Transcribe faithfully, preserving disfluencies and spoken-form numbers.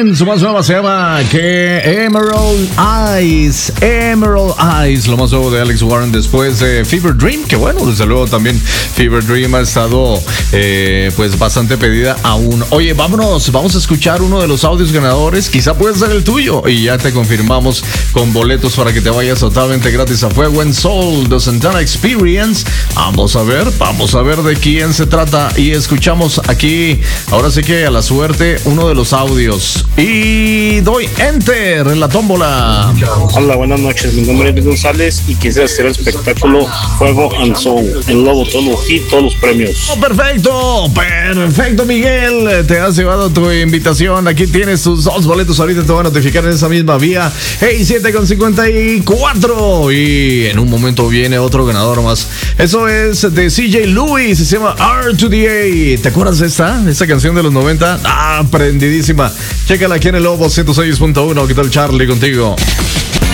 Warren, su más nueva se llama que Emerald Eyes. Emerald Eyes, lo más nuevo de Alex Warren después de Fever Dream, que bueno, desde luego también Fever Dream ha estado eh, pues bastante pedida aún. Oye, vámonos, vamos a escuchar uno de los audios ganadores, quizá puede ser el tuyo, y ya te confirmamos con boletos para que te vayas totalmente gratis a Fuego en Soul, The Santana Experience. Vamos a ver, vamos a ver de quién se trata y escuchamos aquí, ahora sí que a la suerte, uno de los audios y doy enter en la tómbola. Hola, buenas noches, mi nombre es Luis González y quisiera hacer el espectáculo Fuego and Soul, el lobo, todos los hits, todos los premios. Oh, perfecto, perfecto, Miguel, te has llevado tu invitación, aquí tienes tus dos boletos, ahorita te voy a notificar en esa misma vía. Hey, siete con cincuenta y cuatro y en un momento viene otro ganador más. Eso es de C J Lewis, se llama R to the A. ¿Te acuerdas de esta? Esta canción de los noventa. Ah, prendidísima. Chécala aquí en el Lobo ciento seis punto uno. ¿Qué tal, Charlie, contigo?